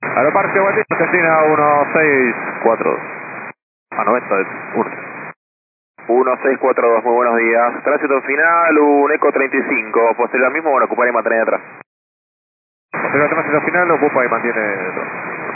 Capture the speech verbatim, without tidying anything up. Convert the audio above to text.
Aeroparque, buen día, Argentina uno seis cuatro dos. A noventa de uno. uno seis cuatro dos, muy buenos días. Tránsito final, un Eco treinta y cinco. Posterior al mismo, bueno, ocupar y mantener atrás. Posterior al tránsito final, ocupa y mantiene detrás.